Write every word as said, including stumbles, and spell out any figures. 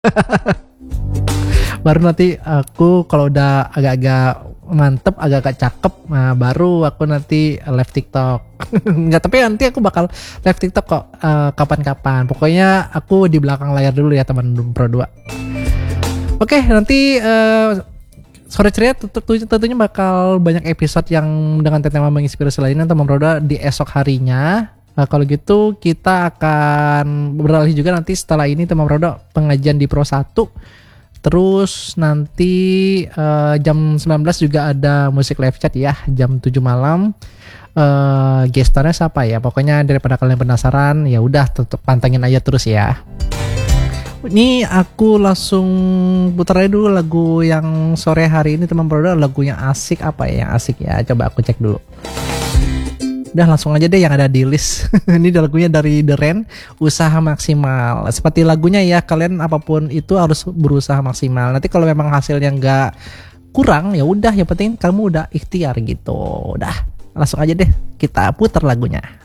Baru nanti aku kalau udah agak-agak mantep, agak-agak cakep, nah baru aku nanti live TikTok. Enggak, tapi nanti aku bakal live TikTok kok uh, kapan-kapan. Pokoknya aku di belakang layar dulu ya teman Pro dua. Oke, nanti uh, sore ceria tentunya bakal banyak episode yang dengan tema menginspirasi lainnya teman Pro dua di esok harinya. Nah, kalau gitu kita akan beralih juga nanti setelah ini teman Pro dua pengajian di Pro satu. Terus nanti uh, jam sembilan belas juga ada musik live chat ya, jam tujuh malam. Uh, gestarnya siapa ya? Pokoknya daripada kalian penasaran, ya udah tetap pantengin aja terus ya. Ini aku langsung putar aja dulu lagu yang sore hari ini teman Pro dua, lagunya asik apa ya? Yang asik ya. Coba aku cek dulu. Udah langsung aja deh yang ada di list. Ini lagunya dari The Rain, Usaha Maksimal. Seperti lagunya ya, kalian apapun itu harus berusaha maksimal. Nanti kalau memang hasilnya nggak kurang, ya udah yang penting kamu udah ikhtiar gitu. Udah langsung aja deh kita putar lagunya.